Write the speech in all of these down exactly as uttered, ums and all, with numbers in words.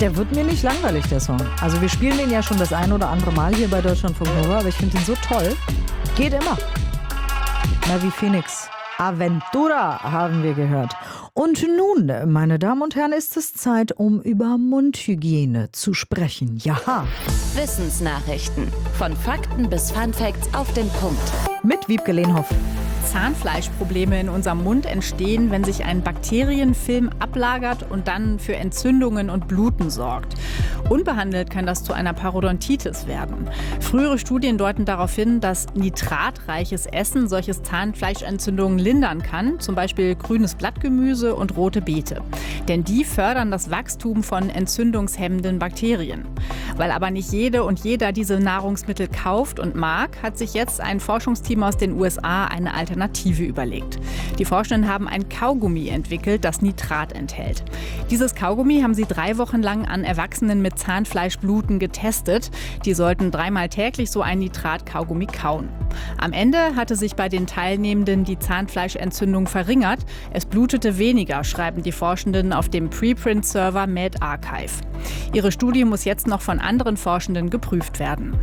Der wird mir nicht langweilig, der Song. Also wir spielen den ja schon das ein oder andere Mal hier bei Deutschlandfunk Nova, aber ich finde ihn so toll. Geht immer. Na wie Phoenix. Aventura haben wir gehört. Und nun, meine Damen und Herren, ist es Zeit, um über Mundhygiene zu sprechen. Ja. Wissensnachrichten. Von Fakten bis Funfacts auf den Punkt. Mit Wiebke Lehnhoff. Zahnfleischprobleme in unserem Mund entstehen, wenn sich ein Bakterienfilm ablagert und dann für Entzündungen und Bluten sorgt. Unbehandelt kann das zu einer Parodontitis werden. Frühere Studien deuten darauf hin, dass nitratreiches Essen solche Zahnfleischentzündungen lindern kann, zum Beispiel grünes Blattgemüse und rote Beete. Denn die fördern das Wachstum von entzündungshemmenden Bakterien. Weil aber nicht jede und jeder diese Nahrungsmittel kauft und mag, hat sich jetzt ein Forschungsteam aus den U S A eine Alternative überlegt. Die Forschenden haben ein Kaugummi entwickelt, das Nitrat enthält. Dieses Kaugummi haben sie drei Wochen lang an Erwachsenen mit Zahnfleischbluten getestet. Die sollten dreimal täglich so ein Nitrat-Kaugummi kauen. Am Ende hatte sich bei den Teilnehmenden die Zahnfleischentzündung verringert. Es blutete weniger, schreiben die Forschenden auf dem Preprint-Server medRxiv. Ihre Studie muss jetzt noch von anderen Forschenden geprüft werden.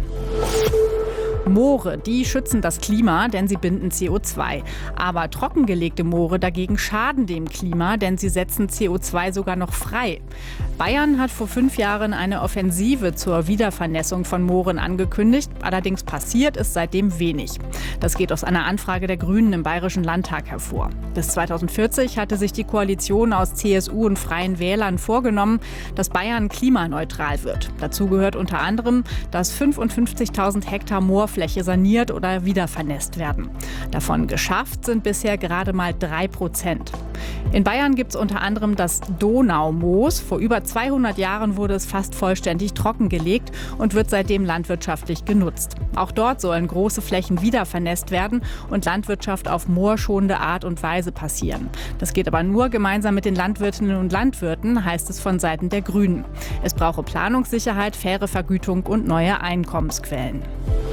Moore, die schützen das Klima, denn sie binden C O zwei. Aber trockengelegte Moore dagegen schaden dem Klima, denn sie setzen C O zwei sogar noch frei. Bayern hat vor fünf Jahren eine Offensive zur Wiedervernässung von Mooren angekündigt. Allerdings passiert ist seitdem wenig. Das geht aus einer Anfrage der Grünen im Bayerischen Landtag hervor. Bis zweitausendvierzig hatte sich die Koalition aus C S U und Freien Wählern vorgenommen, dass Bayern klimaneutral wird. Dazu gehört unter anderem, dass fünfundfünfzigtausend Hektar Moorfläche saniert oder wiedervernässt werden. Davon geschafft sind bisher gerade mal drei Prozent. In Bayern gibt es unter anderem das Donaumoos. Vor über zweihundert Jahren wurde es fast vollständig trockengelegt und wird seitdem landwirtschaftlich genutzt. Auch dort sollen große Flächen wiedervernässt werden und Landwirtschaft auf moorschonende Art und Weise passieren. Das geht aber nur gemeinsam mit den Landwirtinnen und Landwirten, heißt es von Seiten der Grünen. Es brauche Planungssicherheit, faire Vergütung und neue Einkommensquellen.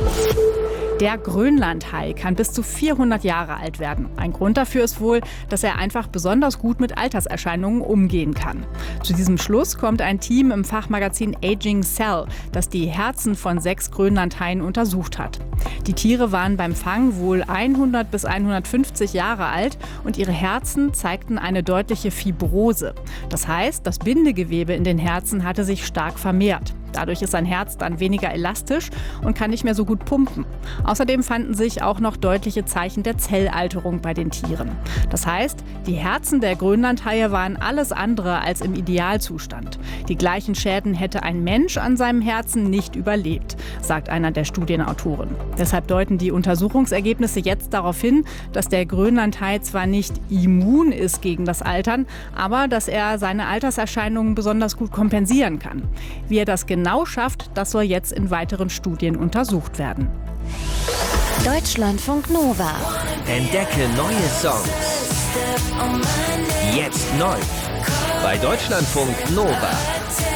Der Grönlandhai kann bis zu vierhundert Jahre alt werden. Ein Grund dafür ist wohl, dass er einfach besonders gut mit Alterserscheinungen umgehen kann. Zu diesem Schluss kommt ein Team im Fachmagazin Aging Cell, das die Herzen von sechs Grönlandhaien untersucht hat. Die Tiere waren beim Fang wohl hundert bis hundertfünfzig Jahre alt und ihre Herzen zeigten eine deutliche Fibrose. Das heißt, das Bindegewebe in den Herzen hatte sich stark vermehrt. Dadurch ist sein Herz dann weniger elastisch und kann nicht mehr so gut pumpen. Außerdem fanden sich auch noch deutliche Zeichen der Zellalterung bei den Tieren. Das heißt, die Herzen der Grönlandhaie waren alles andere als im Idealzustand. Die gleichen Schäden hätte ein Mensch an seinem Herzen nicht überlebt, sagt einer der Studienautoren. Deshalb deuten die Untersuchungsergebnisse jetzt darauf hin, dass der Grönlandhai zwar nicht immun ist gegen das Altern, aber dass er seine Alterserscheinungen besonders gut kompensieren kann. Wie er das genau schafft, das soll jetzt in weiteren Studien untersucht werden. Deutschlandfunk Nova. Entdecke neue Songs. Jetzt neu. Bei Deutschlandfunk Nova.